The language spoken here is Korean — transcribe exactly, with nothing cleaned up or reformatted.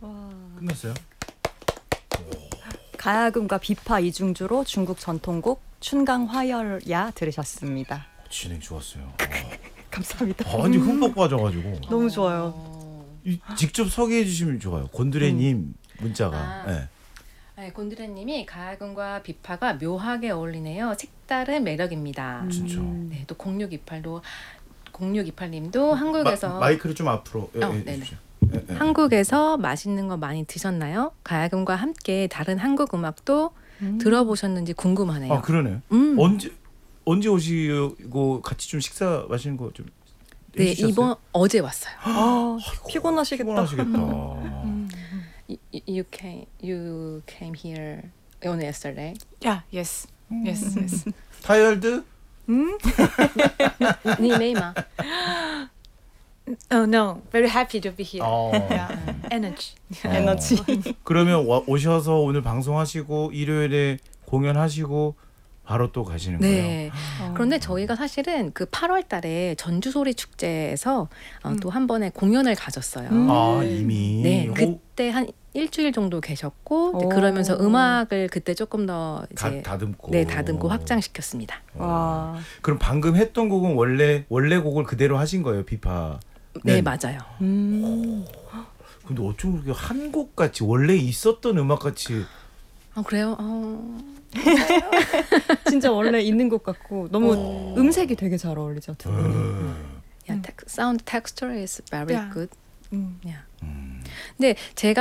와. 끝났어요? 가야금과 비파 이중주로 중국 전통곡 춘강화열야 들으셨습니다. 진행 좋았어요. 감사합니다. 아, 완전 흠뻑 빠져가지고. 너무 좋아요. 어... 이, 직접 소개해 주시면 좋아요. 곤드레님 음. 문자가. 아. 네. 네, 곤드레님이 가야금과 비파가 묘하게 어울리네요. 색다른 매력입니다. 음. 진짜. 네, 또 공육이팔도 공육이팔님도 한국에서 마, 마이크를 좀 앞으로 예, 어, 예, 네네. 해주세요. 예, 예. 한국에서 맛있는 거 많이 드셨나요? 가야금과 함께 다른 한국 음악도 음. 들어보셨는지 궁금하네요. 아 그러네요. 음. 언제 언제 오시고 같이 좀 식사 마시는 거 좀 네, 해주셨어요? 이번 어제 왔어요. 아, 아이고, 피곤하시겠다. 피곤하시겠다. 음. You, you came you came here on yesterday. Yeah, yes. Yes, yes. 타이얼드? 니 메이마. Oh no, very happy to be here. 어. Yeah, energy. 에너지. 그러면 와, 오셔서 오늘 방송하시고 일요일에 공연하시고 바로 또 가시는 거예요? 네. 그런데 저희가 사실은 그 팔월 달에 전주소리 축제에서 어, 음. 또 한 번에 공연을 가졌어요. 음. 아 이미. 네, 오, 그때 한 일주일 정도 계셨고 이제 오. 그러면서 음악을 그때 조금 더 다, 이제 다듬고. 네 다듬고 확장시켰습니다. 와. 그럼 방금 했던 곡은 원래 원래 곡을 그대로 하신 거예요, 비파? 네, 네. 맞아요. 음. 근데 어쩜 그렇게 한 곡 같이 원래 있었던 음악 같이 아 그래요? 어... 진짜 원래 있는 것 같고 너무 어. 음색이 되게 잘 어울리죠 두 분이. 음. Yeah, 텍, sound texture is very Yeah. good. 음. Yeah. 음. 근데 제가